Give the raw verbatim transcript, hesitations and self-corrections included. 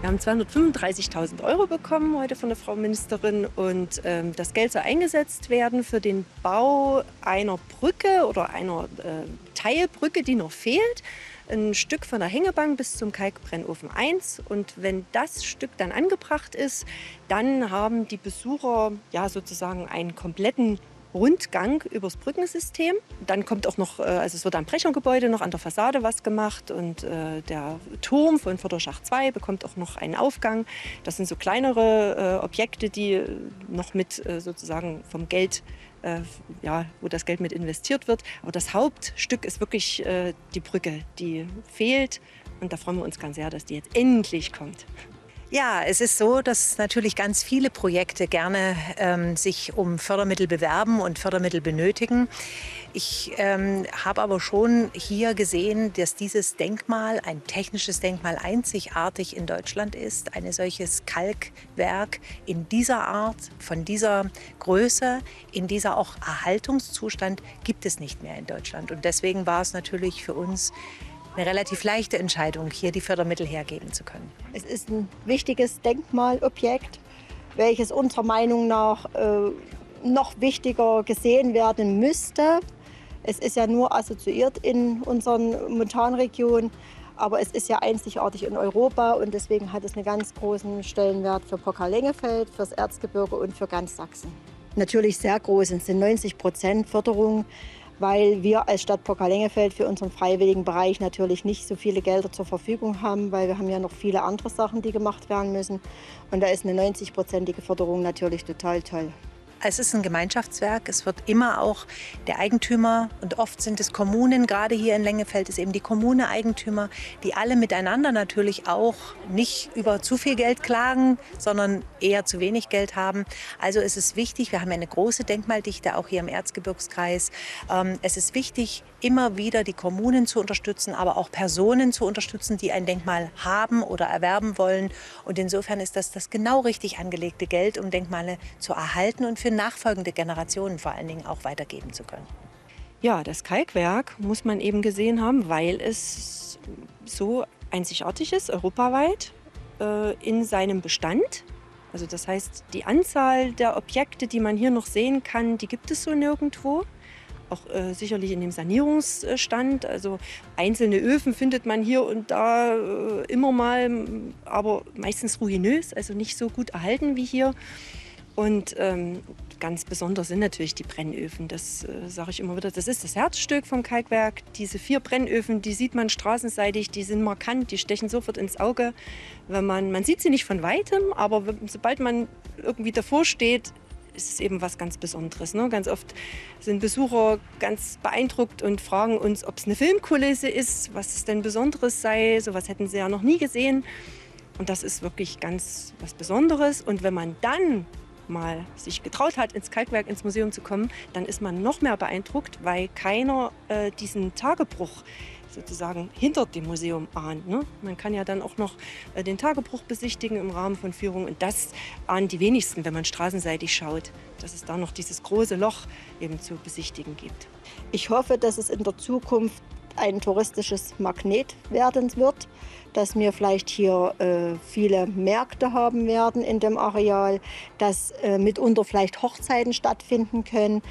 Wir haben zweihundertfünfunddreißigtausend Euro bekommen heute von der Frau Ministerin und ähm, das Geld soll eingesetzt werden für den Bau einer Brücke oder einer äh, Teilbrücke, die noch fehlt. Ein Stück von der Hängebank bis zum Kalkbrennofen eins. Und wenn das Stück dann angebracht ist, dann haben die Besucher ja sozusagen einen kompletten Rundgang übers Brückensystem. Dann kommt auch noch, äh, also es wird am Brechergebäude noch an der Fassade was gemacht und äh, der Turm von Förderschacht zwei bekommt auch noch einen Aufgang. Das sind so kleinere äh, Objekte, die noch mit äh, sozusagen vom Geld, äh, ja, wo das Geld mit investiert wird. Aber das Hauptstück ist wirklich äh, die Brücke, die fehlt. Und da freuen wir uns ganz sehr, dass die jetzt endlich kommt. Ja, es ist so, dass natürlich ganz viele Projekte gerne ähm, sich um Fördermittel bewerben und Fördermittel benötigen. Ich ähm, habe aber schon hier gesehen, dass dieses Denkmal, ein technisches Denkmal, einzigartig in Deutschland ist. Ein solches Kalkwerk in dieser Art, von dieser Größe, in dieser auch Erhaltungszustand gibt es nicht mehr in Deutschland. Und deswegen war es natürlich für uns eine relativ leichte Entscheidung, hier die Fördermittel hergeben zu können. Es ist ein wichtiges Denkmalobjekt, welches unserer Meinung nach äh, noch wichtiger gesehen werden müsste. Es ist ja nur assoziiert in unseren Montanregionen, aber es ist ja einzigartig in Europa und deswegen hat es einen ganz großen Stellenwert für Pockar-Lengefeld, fürs Erzgebirge und für ganz Sachsen. Natürlich sehr groß, es sind neunzig Prozent Förderung, weil wir als Stadt Pockar-Lengefeld für unseren freiwilligen Bereich natürlich nicht so viele Gelder zur Verfügung haben, weil wir haben ja noch viele andere Sachen, die gemacht werden müssen. Und da ist eine neunzig-prozentige Förderung natürlich total toll. Es ist ein Gemeinschaftswerk. Es wird immer auch der Eigentümer, und oft sind es Kommunen, gerade hier in Lengefeld ist eben die Kommune Eigentümer, die alle miteinander natürlich auch nicht über zu viel Geld klagen, sondern eher zu wenig Geld haben. Also es ist wichtig, wir haben ja eine große Denkmaldichte auch hier im Erzgebirgskreis. Ähm, es ist wichtig, immer wieder die Kommunen zu unterstützen, aber auch Personen zu unterstützen, die ein Denkmal haben oder erwerben wollen. Und insofern ist das das genau richtig angelegte Geld, um Denkmale zu erhalten und für nachfolgende Generationen vor allen Dingen auch weitergeben zu können. Ja, das Kalkwerk muss man eben gesehen haben, weil es so einzigartig ist, europaweit, äh, in seinem Bestand. Also das heißt, die Anzahl der Objekte, die man hier noch sehen kann, die gibt es so nirgendwo. Auch äh, sicherlich in dem Sanierungsstand. Also einzelne Öfen findet man hier und da äh, immer mal, aber meistens ruinös, also nicht so gut erhalten wie hier. Und ähm, ganz besonders sind natürlich die Brennöfen, das äh, sage ich immer wieder, das ist das Herzstück vom Kalkwerk. Diese vier Brennöfen, die sieht man straßenseitig, die sind markant, die stechen sofort ins Auge. Wenn man, man sieht sie nicht von Weitem, aber sobald man irgendwie davor steht, ist es eben was ganz Besonderes. Ne? Ganz oft sind Besucher ganz beeindruckt und fragen uns, ob es eine Filmkulisse ist, was es denn Besonderes sei. Sowas hätten sie ja noch nie gesehen. Und das ist wirklich ganz was Besonderes. Und wenn man dann mal sich getraut hat, ins Kalkwerk, ins Museum zu kommen, dann ist man noch mehr beeindruckt, weil keiner äh, diesen Tagebruch sozusagen hinter dem Museum ahnt. Ne? Man kann ja dann auch noch äh, den Tagebruch besichtigen im Rahmen von Führungen. Und das ahnen die wenigsten, wenn man straßenseitig schaut, dass es da noch dieses große Loch eben zu besichtigen gibt. Ich hoffe, dass es in der Zukunft ein touristisches Magnet werden wird, dass wir vielleicht hier äh, viele Märkte haben werden in dem Areal, dass äh, mitunter vielleicht Hochzeiten stattfinden können.